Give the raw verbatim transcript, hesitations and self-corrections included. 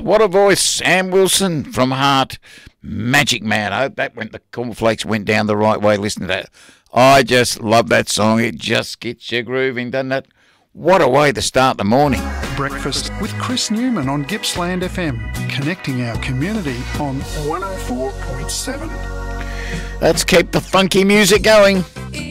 What a voice. Sam Wilson from Heart. Magic Man. I hope that went, the cornflakes went down the right way. Listen to that. I just love that song. It just gets you grooving, doesn't it? What a way to start the morning. Breakfast with Chris Newman on Gippsland F M, connecting our community on one oh four point seven. Let's keep the funky music going.